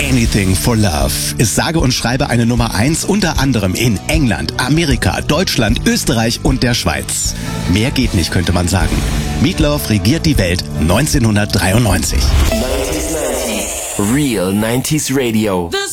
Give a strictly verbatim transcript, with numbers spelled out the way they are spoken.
Anything for Love ist sage und schreibe eine Nummer eins, unter anderem in England, Amerika, Deutschland, Österreich und der Schweiz. Mehr geht nicht, könnte man sagen. Meat Loaf regiert die Welt neunzehnhundertdreiundneunzig. neunzig neunzig Real nineties Radio.